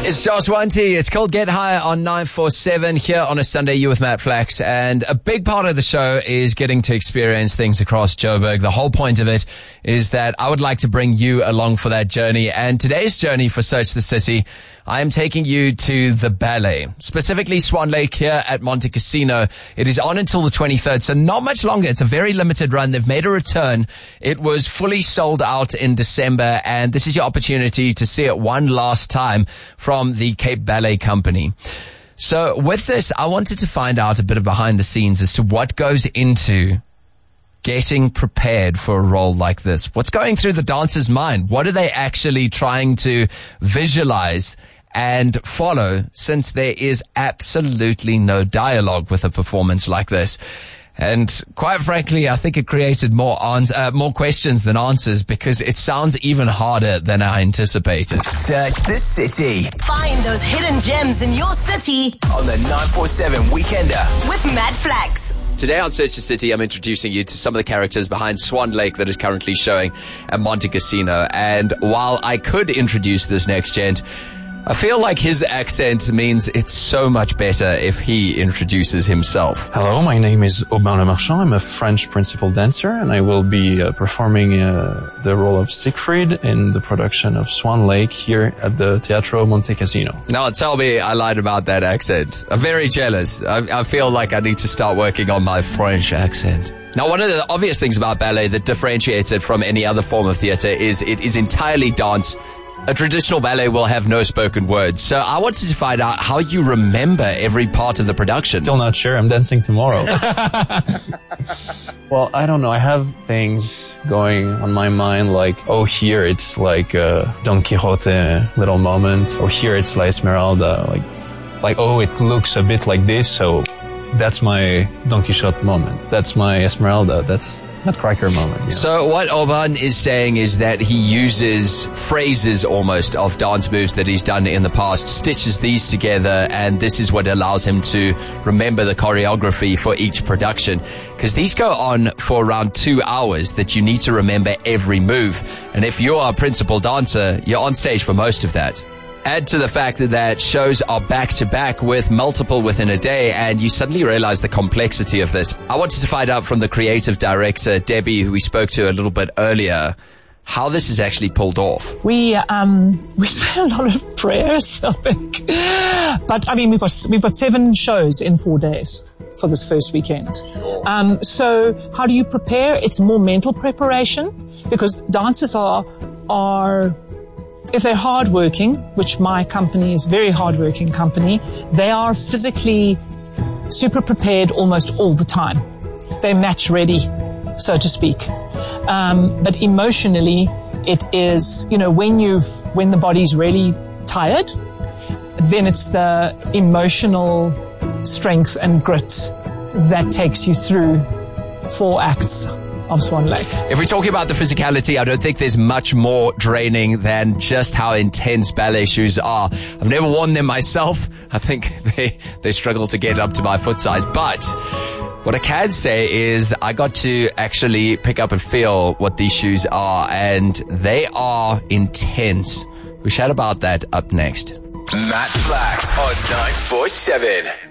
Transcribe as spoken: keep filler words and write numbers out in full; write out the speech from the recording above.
It's Josh Wanty. It's called Get High on nine four seven here on a Sunday. You with Matt Flax. And a big part of the show is getting to experience things across Joburg. The whole point of it is that I would like to bring you along for that journey. And today's journey for Search the City, I am taking you to the ballet, specifically Swan Lake here at Monte Casino. It is on until the twenty-third, so not much longer. It's a very limited run. They've made a return. It was fully sold out in December, and this is your opportunity to see it one last time from the Cape Ballet Company. So with this, I wanted to find out a bit of behind the scenes as to what goes into getting prepared for a role like this. What's going through the dancer's mind? What are they actually trying to visualize and follow, since there is absolutely no dialogue with a performance like this? And quite frankly, I think it created more ans- uh, more questions than answers, because it sounds even harder than I anticipated. Search the City. Find those hidden gems in your city On the nine four seven Weekender. with Matt Flax. Today on Search the City, I'm introducing you to some of the characters behind Swan Lake that is currently showing at Monte Casino. And while I could introduce this next gent, I feel like his accent means it's so much better if he introduces himself. Hello, my name is Aubin Lemarchand. I'm a French principal dancer, and I will be uh, performing uh, the role of Siegfried in the production of Swan Lake here at the Teatro Monte Casino. Now, tell me I lied about that accent. I'm very jealous. I, I feel like I need to start working on my French accent. Now, one of the obvious things about ballet that differentiates it from any other form of theater is it is entirely dance. A traditional ballet will have no spoken words. So I wanted to find out how you remember every part of the production. Still not sure. I'm dancing tomorrow. Well, I don't know. I have things going on my mind like, oh, here it's like a Don Quixote little moment. Oh, here it's La Esmeralda. Like, like, oh, it looks a bit like this. So that's my Don Quixote moment. That's my Esmeralda. That's Nutcracker moment. Yeah. So what Aubin is saying is that he uses phrases almost of dance moves that he's done in the past, stitches these together, and this is what allows him to remember the choreography for each production. Because these go on for around two hours that you need to remember every move. And if you are a principal dancer, you're on stage for most of that. Add to the fact that, that shows are back-to-back with multiple within a day, and you suddenly realize the complexity of this. I wanted to find out from the creative director, Debbie, who we spoke to a little bit earlier, how this is actually pulled off. We um we say a lot of prayers, I think. But I mean, we've got we've got seven shows in four days for this first weekend. Um, so how do you prepare? It's more mental preparation, because dancers are are. If they're hardworking, which my company is a very hardworking company, they are physically super prepared almost all the time. They're match ready, so to speak. Um, but emotionally, it is, you know, when you've, when the body's really tired, then it's the emotional strength and grit that takes you through four acts of Swan Lake. If we're talking about the physicality, I don't think there's much more draining than just how intense ballet shoes are. I've never worn them myself. I think they, they struggle to get up to my foot size. But what I can say is I got to actually pick up and feel what these shoes are, and they are intense. We chat about that up next. Matt Flax on nine four seven.